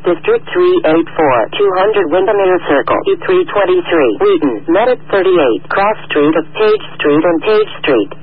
District 384, 200 Windermere Circle, E323, Wheaton, Met at 38, Cross Street of Page Street and Page Street.